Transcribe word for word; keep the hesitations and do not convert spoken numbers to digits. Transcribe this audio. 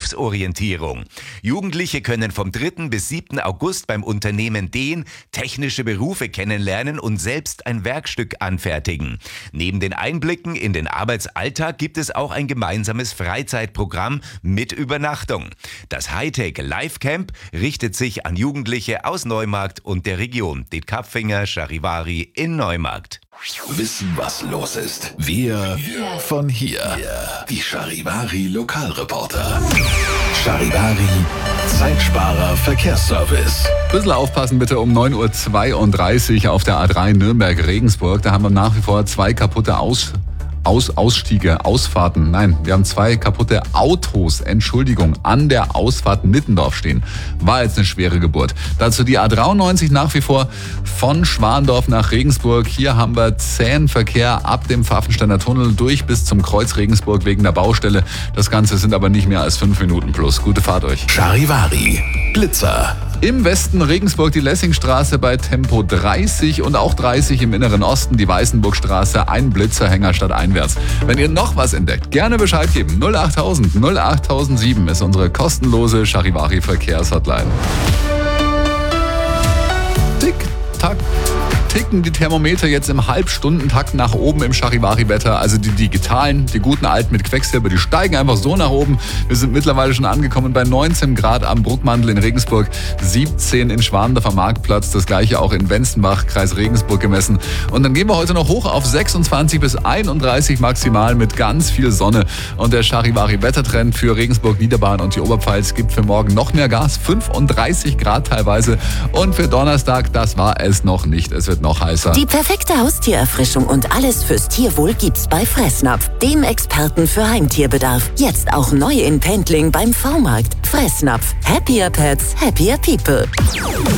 Berufsorientierung. Jugendliche können vom dritten bis siebten August beim Unternehmen Dehn technische Berufe kennenlernen und selbst ein Werkstück anfertigen. Neben den Einblicken in den Arbeitsalltag gibt es auch ein gemeinsames Freizeitprogramm mit Übernachtung. Das Hightech Life Camp richtet sich an Jugendliche aus Neumarkt und der Region. Die Kapfinger Charivari in Neumarkt. Wissen, was los ist. Wir von hier. Die Charivari Lokalreporter. Charivari Zeitsparer Verkehrsservice. Bisschen aufpassen bitte um neun Uhr zweiunddreißig auf der A drei Nürnberg-Regensburg. Da haben wir nach wie vor zwei kaputte Aus... Aus, Ausstiege, Ausfahrten. Nein, wir haben zwei kaputte Autos, Entschuldigung, an der Ausfahrt Mittendorf stehen. War jetzt eine schwere Geburt. Dazu die A dreiundneunzig nach wie vor von Schwandorf nach Regensburg. Hier haben wir zähen Verkehr ab dem Pfaffensteiner Tunnel durch bis zum Kreuz Regensburg wegen der Baustelle. Das Ganze sind aber nicht mehr als fünf Minuten plus. Gute Fahrt euch. Charivari Blitzer. Im Westen Regensburg die Lessingstraße bei Tempo dreißig und auch dreißig im inneren Osten die Weißenburgstraße, ein Blitzerhänger statt einwärts. Wenn ihr noch was entdeckt, gerne Bescheid geben. null achttausend null achttausendsieben ist unsere kostenlose Charivari Verkehrshotline. Tick, tack. Ticken die Thermometer jetzt im Halbstundentakt nach oben im Charivari-Wetter. Also die digitalen, die guten alten mit Quecksilber, die steigen einfach so nach oben. Wir sind mittlerweile schon angekommen bei neunzehn Grad am Bruckmandel in Regensburg, siebzehn in Schwandorf am Marktplatz, das gleiche auch in Wenzenbach, Kreis Regensburg gemessen. Und dann gehen wir heute noch hoch auf sechsundzwanzig bis einunddreißig maximal mit ganz viel Sonne. Und der Charivari-Wettertrend für Regensburg, Niederbayern und die Oberpfalz gibt für morgen noch mehr Gas, fünfunddreißig Grad teilweise. Und für Donnerstag, das war es noch nicht. Es wird noch heißer. Die perfekte Haustiererfrischung und alles fürs Tierwohl gibt's bei Fressnapf, dem Experten für Heimtierbedarf. Jetzt auch neu in Pendling beim V-Markt. Fressnapf. Happier Pets, happier people.